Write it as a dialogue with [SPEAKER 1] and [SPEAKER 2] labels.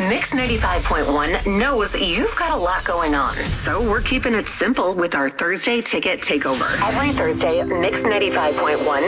[SPEAKER 1] Mix 95.1 knows you've got a lot going on, so we're keeping it simple with our Thursday Ticket Takeover. Every Thursday, Mix 95.1